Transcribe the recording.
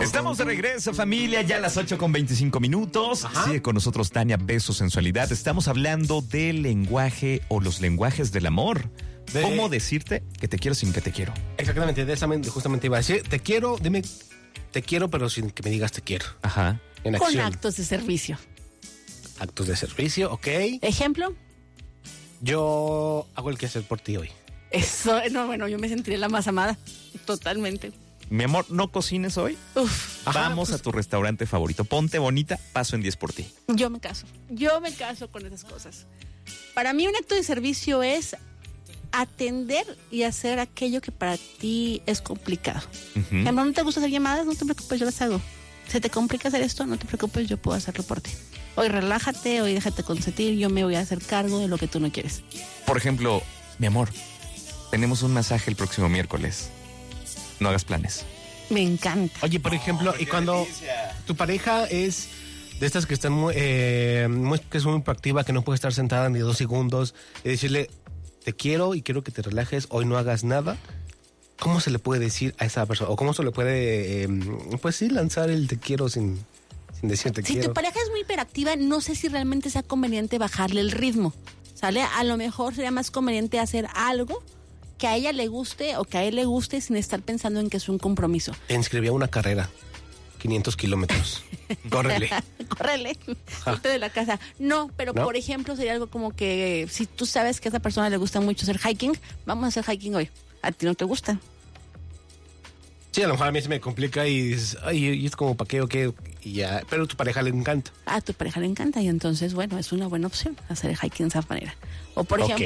Estamos de regreso, familia, ya a las 8:25. Sigue con nosotros Tania Beso Sensualidad. Estamos hablando del lenguaje o los lenguajes del amor. ¿Cómo decirte que te quiero sin que te quiero? Exactamente, justamente iba a decir, te quiero, dime te quiero, pero sin que me digas te quiero. Ajá. En acción. Con actos de servicio. Actos de servicio, ok. ¿Ejemplo? Yo hago el quehacer por ti hoy. Eso, no, bueno, yo me sentiré la más amada. Totalmente. Mi amor, ¿no cocines hoy? Uf. Vamos a tu restaurante favorito. Ponte bonita, paso en 10 por ti. Yo me caso con esas cosas. Para mí un acto de servicio es atender y hacer aquello que para ti es complicado. Ujú. Amor, ¿no te gusta hacer llamadas? No te preocupes, yo las hago. ¿Se te complica hacer esto? No te preocupes, yo puedo hacerlo por ti. Hoy relájate, hoy déjate consentir, yo me voy a hacer cargo de lo que tú no quieres. Por ejemplo, mi amor, tenemos un masaje el próximo miércoles. No hagas planes. Me encanta. Oye, por ejemplo, y cuando tu pareja es de estas que están que es muy proactiva, que no puede estar sentada ni 2 segundos, y decirle, te quiero y quiero que te relajes, hoy no hagas nada, ¿cómo se le puede decir a esa persona? ¿O cómo se le puede, pues sí, lanzar el te quiero sin decir te Si quiero? tu pareja es muy hiperactiva, no sé si realmente sea conveniente bajarle el ritmo, ¿sale? A lo mejor sería más conveniente hacer algo que a ella le guste o que a él le guste sin estar pensando en que es un compromiso. Te inscribí a una carrera, 500 kilómetros. Córrele. Córrele, salte de la casa. No, pero ¿No? por ejemplo sería algo como que si tú sabes que a esa persona le gusta mucho hacer hiking, vamos a hacer hiking hoy. ¿A ti no te gusta? Sí, a lo mejor a mí se me complica y dices, ay, y es como pa' qué o qué, y ya, pero a tu pareja le encanta. A tu pareja le encanta y entonces, bueno, es una buena opción hacer el hiking de esa manera. O por Ok. ejemplo,